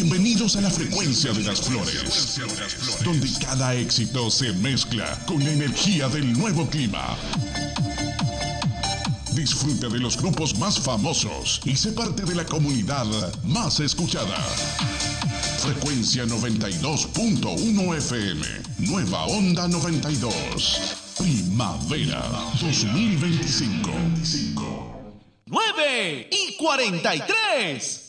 Bienvenidos a la frecuencia de las flores, donde cada éxito se mezcla con la energía del nuevo clima. Disfrute de los grupos más famosos y sé parte de la comunidad más escuchada. Frecuencia 92.1 FM, Nueva Onda 92. Primavera 2025. 9:43.